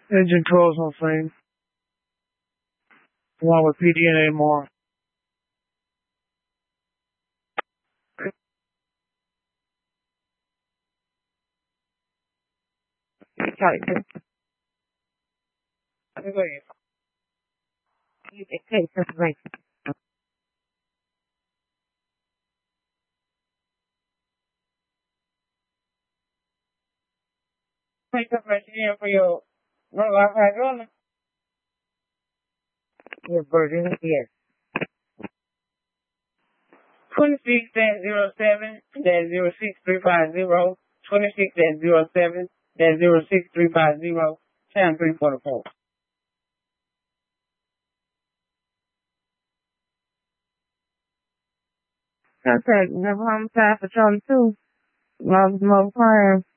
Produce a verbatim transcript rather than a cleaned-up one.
Engine twelve is on flame. Along with P D and A more. Take up Virginia for your run life hydraulic. Your Virginia, yes. twenty-six dash zero seven dash zero six three five zero, twenty-six dash zero seven dash zero six three five zero, channel three forty-four. Contact the homicide for Charlie two. Lost Mo Prime.